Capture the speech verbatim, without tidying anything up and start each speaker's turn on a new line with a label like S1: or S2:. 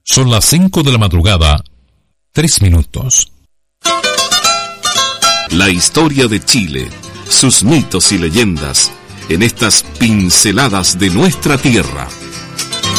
S1: Son las cinco de la madrugada, tres minutos.
S2: La historia de Chile, sus mitos y leyendas, en estas pinceladas de nuestra tierra.